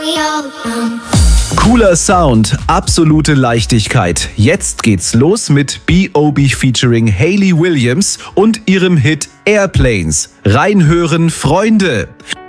Cooler Sound, absolute Leichtigkeit. Jetzt geht's los mit B.O.B. featuring Hayley Williams und ihrem Hit Airplanes. Reinhören, Freunde!